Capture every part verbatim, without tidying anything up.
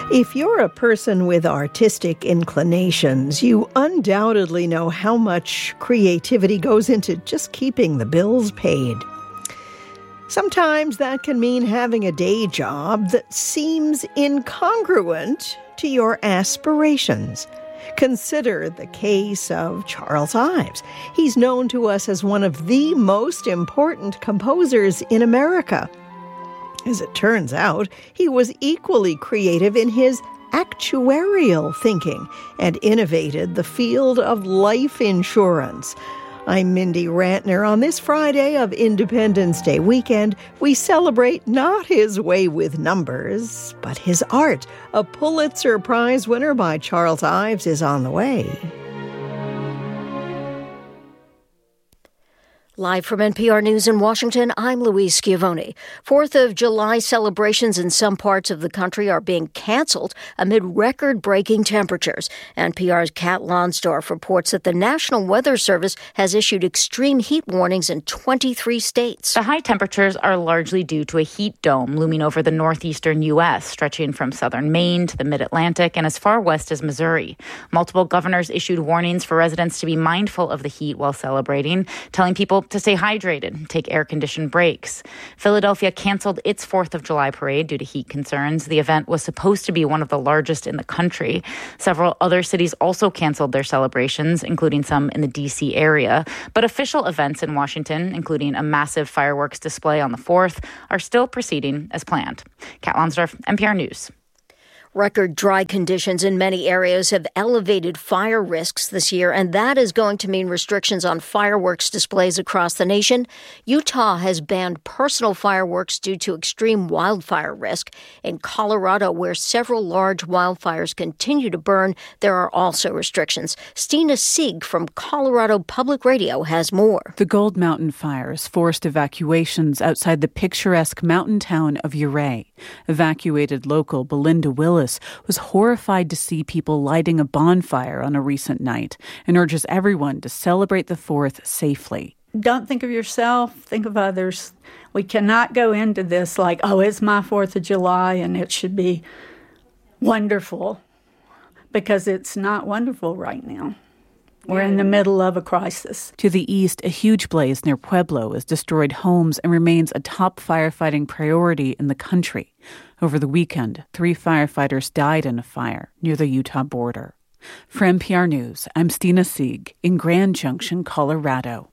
If you're a person with artistic inclinations, you undoubtedly know how much creativity goes into just keeping the bills paid. Sometimes that can mean having a day job that seems incongruent to your aspirations. Consider the case of Charles Ives. He's known to us as one of the most important composers in America. As it turns out, he was equally creative in his actuarial thinking and innovated the field of life insurance. I'm Mindy Rantner. On this Friday of Independence Day weekend, we celebrate not his way with numbers, but his art. A Pulitzer Prize winner by Charles Ives is on the way. Live from N P R News in Washington, I'm Louise Schiavone. Fourth of July celebrations in some parts of the country are being canceled amid record-breaking temperatures. N P R's Kat Lonsdorf reports that the National Weather Service has issued extreme heat warnings in twenty-three states. The high temperatures are largely due to a heat dome looming over the northeastern U S, stretching from southern Maine to the mid-Atlantic and as far west as Missouri. Multiple governors issued warnings for residents to be mindful of the heat while celebrating, telling people to stay hydrated, take air-conditioned breaks. Philadelphia canceled its fourth of July parade due to heat concerns. The event was supposed to be one of the largest in the country. Several other cities also canceled their celebrations, including some in the D C area. But official events in Washington, including a massive fireworks display on the fourth, are still proceeding as planned. Kat Lonsdorf, N P R News. Record dry conditions in many areas have elevated fire risks this year, and that is going to mean restrictions on fireworks displays across the nation. Utah has banned personal fireworks due to extreme wildfire risk. In Colorado, where several large wildfires continue to burn, there are also restrictions. Stina Sieg from Colorado Public Radio has more. The Gold Mountain fires forced evacuations outside the picturesque mountain town of Ouray. Evacuated local Belinda Willis was horrified to see people lighting a bonfire on a recent night and urges everyone to celebrate the fourth safely. Don't think of yourself, think of others. We cannot go into this like, oh, it's my fourth of July and it should be wonderful, because it's not wonderful right now. We're in the middle of a crisis. To the east, a huge blaze near Pueblo has destroyed homes and remains a top firefighting priority in the country. Over the weekend, three firefighters died in a fire near the Utah border. For N P R News, I'm Stina Sieg in Grand Junction, Colorado.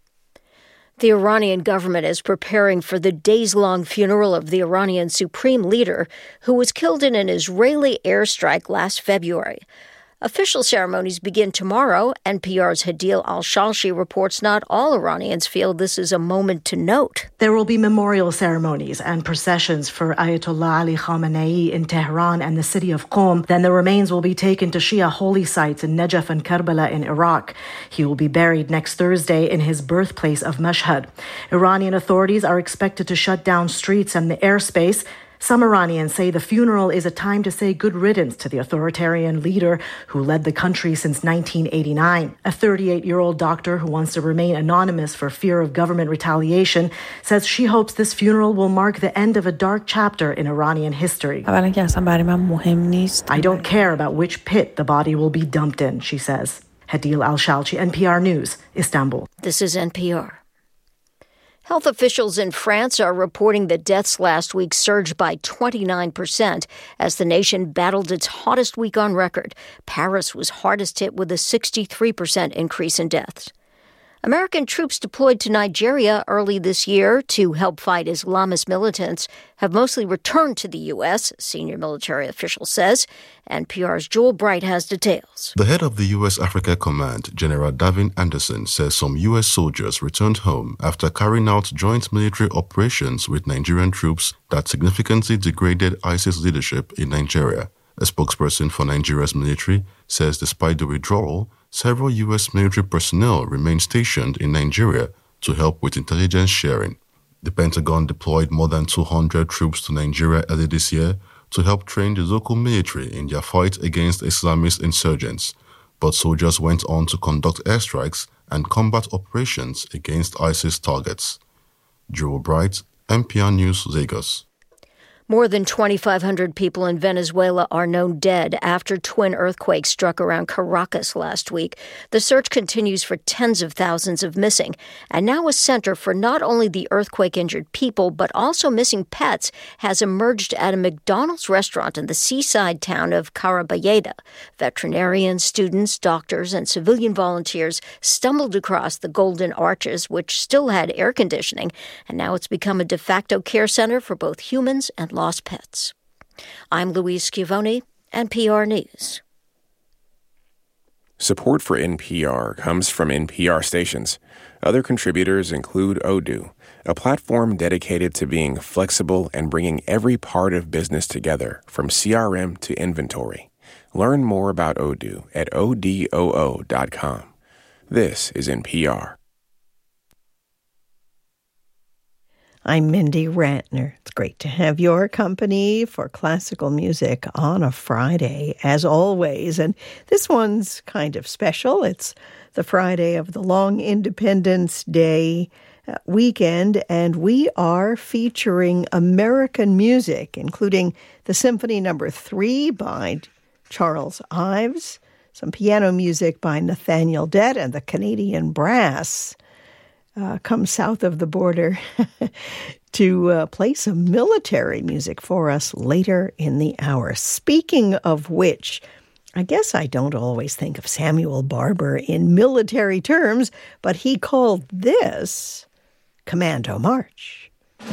The Iranian government is preparing for the days-long funeral of the Iranian supreme leader who was killed in an Israeli airstrike last February. Official ceremonies begin tomorrow. N P R's Hadil Al-Shalshi reports not all Iranians feel this is a moment to note. There will be memorial ceremonies and processions for Ayatollah Ali Khamenei in Tehran and the city of Qom. Then the remains will be taken to Shia holy sites in Najaf and Karbala in Iraq. He will be buried next Thursday in his birthplace of Mashhad. Iranian authorities are expected to shut down streets and the airspace. Some Iranians say the funeral is a time to say good riddance to the authoritarian leader who led the country since nineteen eighty-nine. A thirty-eight-year-old doctor who wants to remain anonymous for fear of government retaliation says she hopes this funeral will mark the end of a dark chapter in Iranian history. I don't care about which pit the body will be dumped in, she says. Hadil Al-Shalchi, N P R News, Istanbul. This is N P R. Health officials in France are reporting that deaths last week surged by twenty-nine percent as the nation battled its hottest week on record. Paris was hardest hit with a sixty-three percent increase in deaths. American troops deployed to Nigeria early this year to help fight Islamist militants have mostly returned to the U S, a senior military official says. N P R's Joel Bright has details. The head of the U S Africa Command, General Davin Anderson, says some U S soldiers returned home after carrying out joint military operations with Nigerian troops that significantly degraded ISIS leadership in Nigeria. A spokesperson for Nigeria's military says despite the withdrawal, several U S military personnel remain stationed in Nigeria to help with intelligence sharing. The Pentagon deployed more than two hundred troops to Nigeria early this year to help train the local military in their fight against Islamist insurgents. But soldiers went on to conduct airstrikes and combat operations against ISIS targets. Joel Bright, N P R News, Lagos. More than twenty-five hundred people in Venezuela are known dead after twin earthquakes struck around Caracas last week. The search continues for tens of thousands of missing, and now a center for not only the earthquake-injured people, but also missing pets has emerged at a McDonald's restaurant in the seaside town of Carabayeda. Veterinarians, students, doctors, and civilian volunteers stumbled across the Golden Arches, which still had air conditioning, and now it's become a de facto care center for both humans and lost pets. I'm Louise Schiavone, N P R News. Support for N P R comes from N P R stations. Other contributors include Odoo, a platform dedicated to being flexible and bringing every part of business together, from C R M to inventory. Learn more about Odoo at odoo dot com. This is N P R. I'm Mindy Rantner. It's great to have your company for classical music on a Friday, as always. And this one's kind of special. It's the Friday of the long Independence Day weekend, and we are featuring American music, including the Symphony Number Three by Charles Ives, some piano music by Nathaniel Dett, and the Canadian Brass Uh, come south of the border to uh, play some military music for us later in the hour. Speaking of which, I guess I don't always think of Samuel Barber in military terms, but he called this Commando March.